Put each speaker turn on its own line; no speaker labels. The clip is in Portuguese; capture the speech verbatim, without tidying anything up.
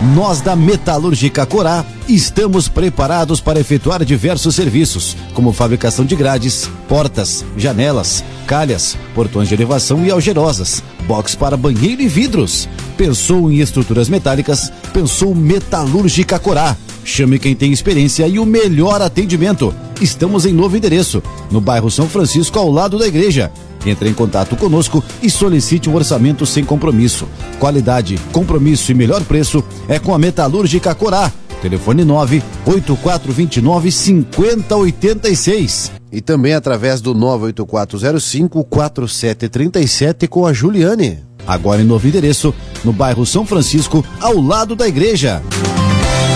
Nós da Metalúrgica Corá estamos preparados para efetuar diversos serviços, como fabricação de grades, portas, janelas, calhas, portões de elevação e algerosas, box para banheiro e vidros. Pensou em estruturas metálicas? Pensou Metalúrgica Corá. Chame quem tem experiência e o melhor atendimento. Estamos em novo endereço, no bairro São Francisco, ao lado da igreja. Entre em contato conosco e solicite um orçamento sem compromisso. Qualidade, compromisso e melhor preço é com a Metalúrgica Corá. Telefone nove oito quatro dois nove cinco zero oito seis. E também através do nove oito quatro zero cinco quatro sete três sete com a Juliane. Agora em novo endereço, no bairro São Francisco, ao lado da igreja.